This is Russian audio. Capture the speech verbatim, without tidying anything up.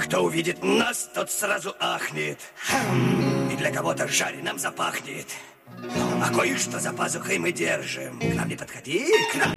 Кто увидит нас, тот сразу ахнет. И для кого-то жареным запахнет. А кое-что за пазухой мы держим. К нам не подходи, к нам